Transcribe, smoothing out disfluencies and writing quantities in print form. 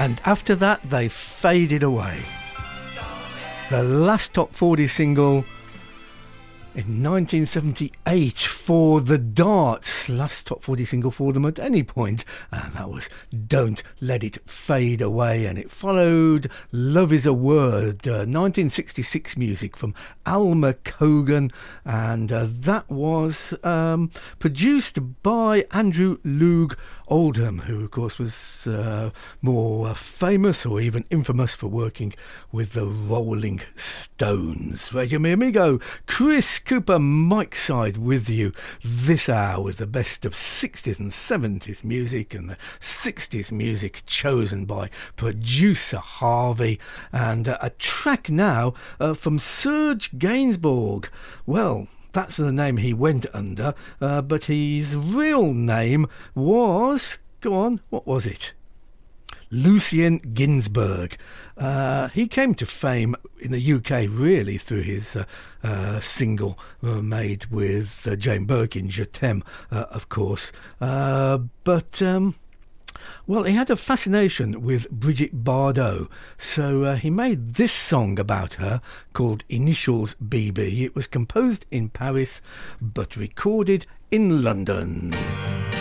And after that, they faded away. The last top 40 single in 1978 for the Darts, last top 40 single for them at any point, and that was Don't Let It Fade Away, and it followed Love Is a Word, 1966 music from Alma Cogan, and that was produced by Andrew Loog Oldham, who of course was more famous or even infamous for working with the Rolling Stones. Radio Mi Amigo, Chris Cooper, Mike Side with you this hour with the best of 60s and 70s music, and the 60s music chosen by producer Harvey, and a track now from Serge Gainsbourg. Well, that's the name he went under, but his real name was, go on, what was it? Lucien Ginsberg. He came to fame in the UK really through his single made with Jane Birkin, Je T'aime, of course. Well, he had a fascination with Brigitte Bardot, so he made this song about her called Initials BB. It was composed in Paris but recorded in London.